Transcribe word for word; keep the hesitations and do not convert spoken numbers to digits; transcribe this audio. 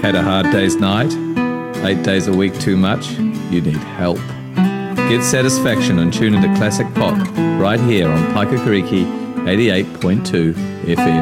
Had a hard day's night? Eight days a week too much? You need help. Get satisfaction and tune into classic pop right here on Paikakariki eighty-eight point two F M.